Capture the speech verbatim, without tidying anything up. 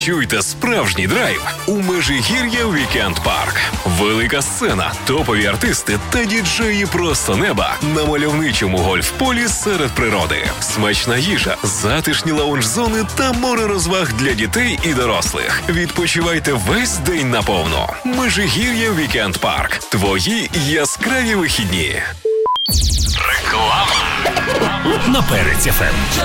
Чуйте справжній драйв у Межигір'я Вікенд Парк. Велика сцена, топові артисти та діджеї просто неба на мальовничому гольф-полі серед природи. Смачна їжа, затишні лаунж-зони та море розваг для дітей і дорослих. Відпочивайте весь день наповну. Межигір'я Вікенд Парк. Твої яскраві вихідні. Реклама на Перець еф ем.